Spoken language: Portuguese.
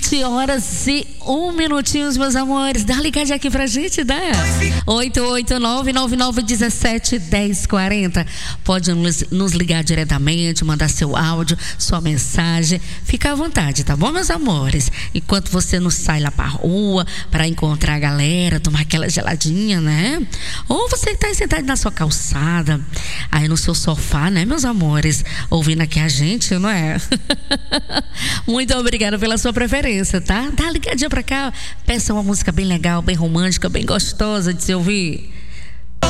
7h01, meus amores. Dá uma ligadinha aqui pra gente, dá. 889-9917-1040. Pode nos ligar diretamente, mandar seu áudio, sua mensagem. Fica à vontade, tá bom, meus amores? Enquanto você não sai lá pra rua, pra encontrar a galera, tomar aquela geladinha, né? Ou você que tá aí sentado na sua calçada, aí no seu sofá, né, meus amores? Ouvindo aqui a gente, não é? Muito obrigada pela sua preferência, tá? Dá uma ligadinha pra cá, peça uma música bem legal, bem romântica, bem gostosa de se ouvir.